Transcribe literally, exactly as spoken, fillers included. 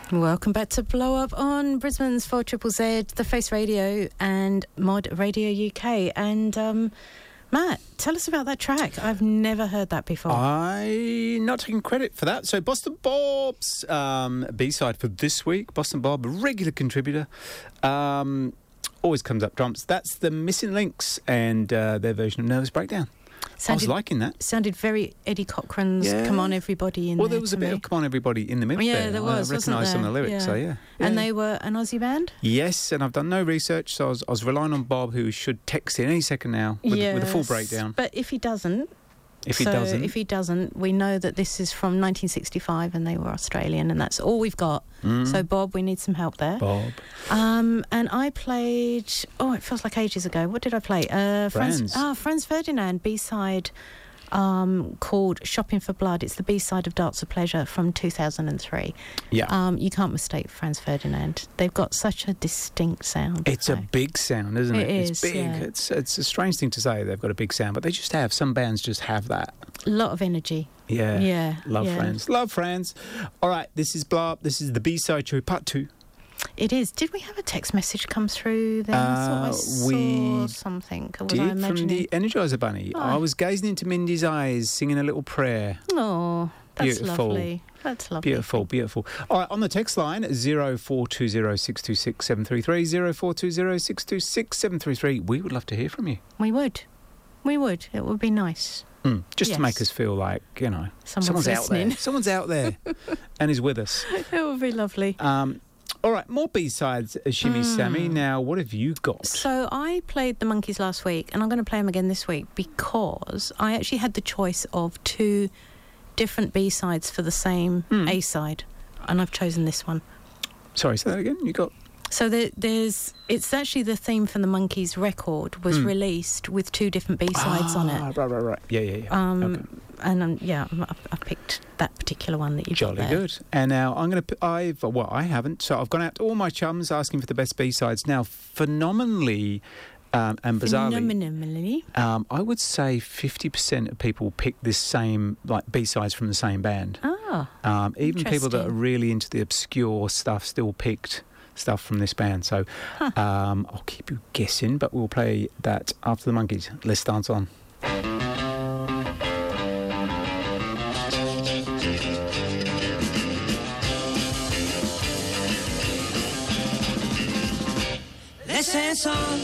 Welcome back to Blow Up on Brisbane's four Z Z Z, The Face Radio and Mod Radio U K. And um, Matt, tell us about that track. I've never heard that before. I'm not taking credit for that. So Boston Bob's um, B-side for this week. Boston Bob, a regular contributor. Um, always comes up trumps. That's the Missing Links and uh, their version of Nervous Breakdown. Sounded, I was liking that. Sounded very Eddie Cochran's yeah. Come On Everybody in well, there. Well, there was a bit me. of Come On Everybody in the middle yeah, there. there was, I recognised some of the lyrics, yeah. so yeah. yeah. And they were an Aussie band? Yes, and I've done no research, so I was, I was relying on Bob, who should text in any second now with, yes. with a full breakdown. But if he doesn't... If he so doesn't... if he doesn't, we know that this is from nineteen sixty-five and they were Australian, and that's all we've got. Mm. So, Bob, we need some help there. Bob. Um, and I played... Oh, it feels like ages ago. What did I play? Uh, Franz. Ah, oh, Franz Ferdinand, B-side... Um, called Shopping for Blood. It's the B-side of Darts of Pleasure from two thousand three. Yeah. Um, you can't mistake Franz Ferdinand. They've got such a distinct sound. It's so. a big sound, isn't it? It it's is, big. Yeah. It's it's a strange thing to say they've got a big sound, but they just have. Some bands just have that. A lot of energy. Yeah. Yeah. Love yeah. Friends. Love Friends. All right, this is Blow Up. This is the B-side show, part two. It is. Did we have a text message come through then? Uh, I thought I saw we something. Or was did I imagining? From the Energizer Bunny. Oh. I was gazing into Mindy's eyes, singing a little prayer. Oh, that's beautiful. lovely. That's lovely. Beautiful, beautiful. All right, on the text line, zero four two zero six two six seven three three, zero four two zero six two six seven three three. We would love to hear from you. We would. We would. It would be nice. Mm, just yes. to make us feel like, you know, someone's, someone's out listening. there. Someone's out there and is with us. It would be lovely. Um, all right, more B-sides, Shimmy mm. Sammy. Now, what have you got? So I played the Monkees last week, and I'm going to play them again this week because I actually had the choice of two different B-sides for the same mm. A-side, and I've chosen this one. Sorry, say that again? You got... So there, there's... It's actually the theme from the Monkees record was mm. released with two different B-sides ah, on it. Right, right, right. Yeah, yeah, yeah. Um, okay. And, um, yeah, I, I picked that particular one that you've Jolly got there. good. And now I'm going to... I've Well, I haven't. So I've gone out to all my chums asking for the best B-sides. Now, phenomenally... Um, and bizarrely, um, I would say fifty percent of people pick this same, like, B-sides from the same band. Oh, um, even people that are really into the obscure stuff still picked stuff from this band. So huh. um, I'll keep you guessing, but we'll play that after the Monkees. Let's dance on. Let's dance on.